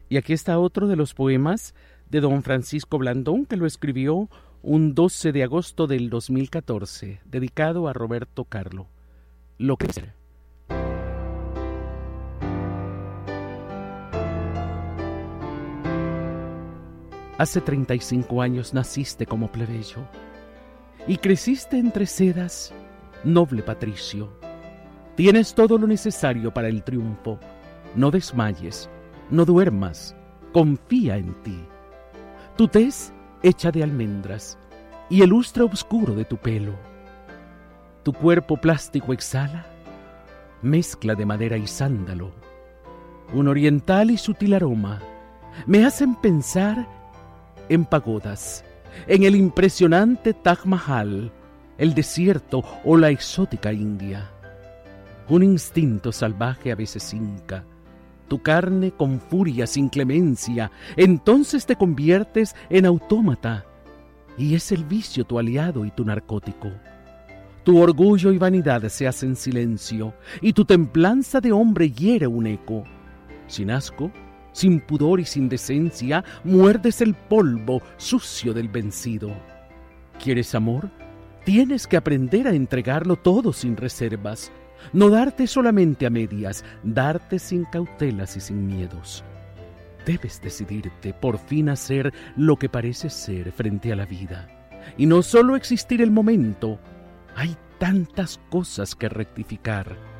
Y aquí está otro de los poemas de don Francisco Blandón, que lo escribió un 12 de agosto del 2014, dedicado a Roberto Carlo. Lo que ser. Hace 35 años naciste como plebeyo y creciste entre sedas, noble patricio. Tienes todo lo necesario para el triunfo. No desmayes, no duermas, confía en ti. Tu tez hecha de almendras y el lustre oscuro de tu pelo. Tu cuerpo plástico exhala mezcla de madera y sándalo. Un oriental y sutil aroma me hacen pensar en pagodas, en el impresionante Taj Mahal, el desierto o la exótica India. Un instinto salvaje a veces hinca tu carne con furia sin clemencia, entonces te conviertes en autómata y es el vicio tu aliado y tu narcótico. Tu orgullo y vanidad se hacen silencio y tu templanza de hombre hiere un eco. Sin asco, sin pudor y sin decencia, muerdes el polvo sucio del vencido. ¿Quieres amor? Tienes que aprender a entregarlo todo sin reservas. No darte solamente a medias, darte sin cautelas y sin miedos. Debes decidirte por fin a ser lo que pareces ser frente a la vida. Y no solo existir el momento, hay tantas cosas que rectificar.